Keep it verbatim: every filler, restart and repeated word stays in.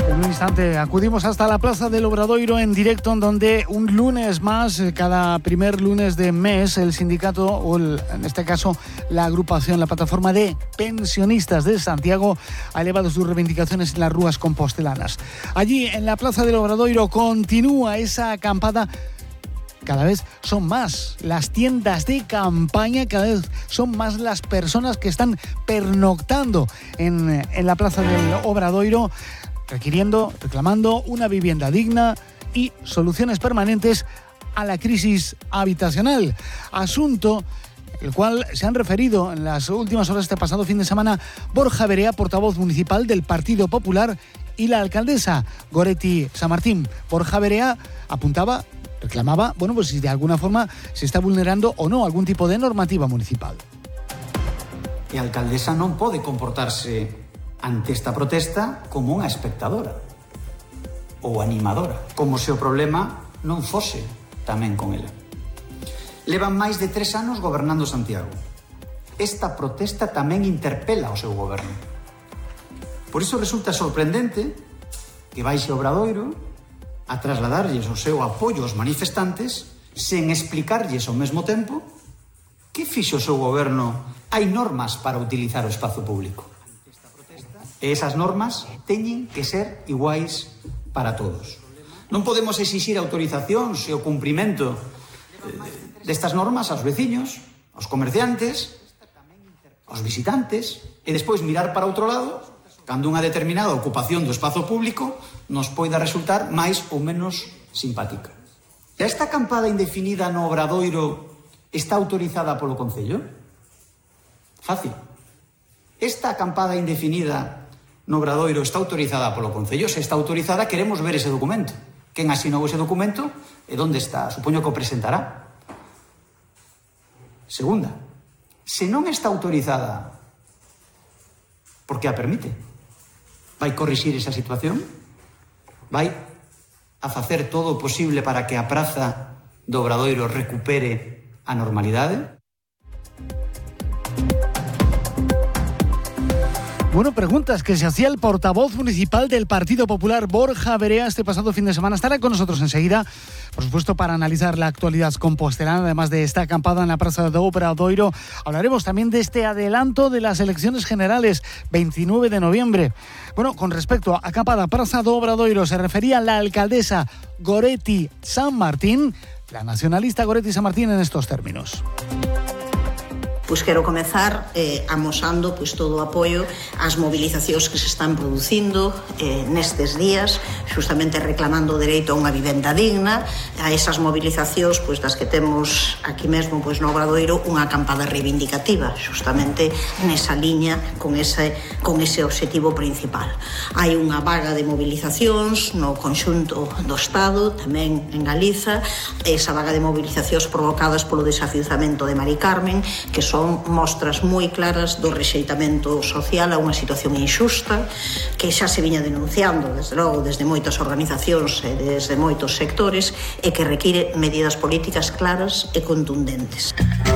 En un instante acudimos hasta la Plaza del Obradoiro en directo, en donde un lunes más, cada primer lunes de mes, el sindicato, o el, en este caso la agrupación, la plataforma de pensionistas de Santiago, ha elevado sus reivindicaciones en las rúas compostelanas. Allí, en la Plaza del Obradoiro, continúa esa acampada. Cada vez son más las tiendas de campaña, cada vez son más las personas que están pernoctando en, en la Plaza del Obradoiro, requiriendo, reclamando una vivienda digna y soluciones permanentes a la crisis habitacional. Asunto el cual se han referido en las últimas horas este pasado fin de semana Borja Verea, portavoz municipal del Partido Popular, y la alcaldesa Goretti San Martín. Borja Verea apuntaba, reclamaba, bueno, pues si de alguna forma se está vulnerando o no algún tipo de normativa municipal. E a alcaldesa non pode comportarse ante esta protesta como unha espectadora ou animadora, como se o problema non fose tamén con ela. Levan máis de tres anos gobernando Santiago. Esta protesta tamén interpela o seu goberno. Por iso resulta sorprendente que vaixe ao Obradoiro a trasladarlles o seu apoio aos manifestantes sen explicarlles ao mesmo tempo que fixo o seu goberno. Hai normas para utilizar o espazo público. E esas normas teñen que ser iguais para todos. Non podemos exixir autorizacións e o cumprimento destas normas aos veciños, aos comerciantes, aos visitantes, e despois mirar para outro lado cando unha determinada ocupación do espazo público nos poida resultar máis ou menos simpática. E esta acampada indefinida no Obradoiro está autorizada polo Concello? Fácil. Esta acampada indefinida no Obradoiro está autorizada polo Concello? Se está autorizada, queremos ver ese documento. Quen asinou ese documento e onde está? Supoño que o presentará. Segunda, se non está autorizada, por que a permite? Vai corrixir esa situación? Vai a facer todo o posible para que a praza do Obradoiro recupere a normalidade? Bueno, preguntas que se hacía el portavoz municipal del Partido Popular, Borja Verea, este pasado fin de semana. Estará con nosotros enseguida, por supuesto, para analizar la actualidad compostelana, además de esta acampada en la Plaza de Obradoiro. Hablaremos también de este adelanto de las elecciones generales, veintinueve de noviembre. Bueno, con respecto a acampada Plaza de Obradoiro, se refería la alcaldesa Goretti San Martín, la nacionalista Goretti San Martín, en estos términos. Pois quero comezar eh, amosando pois, todo o apoio ás mobilizacións que se están producindo eh, nestes días, justamente reclamando o dereito a unha vivenda digna, a esas mobilizacións pois, das que temos aquí mesmo pois, no Obradoiro, unha acampada reivindicativa, justamente nesa liña, con ese, con ese objetivo principal. Hai unha vaga de mobilizacións no conxunto do Estado, tamén en Galiza, esa vaga de mobilizacións provocadas polo desafiuzamento de Mari Carmen, que son mostras moi claras do rexeitamento social a unha situación injusta que xa se viña denunciando desde logo desde moitas organizacións e desde moitos sectores e que require medidas políticas claras e contundentes.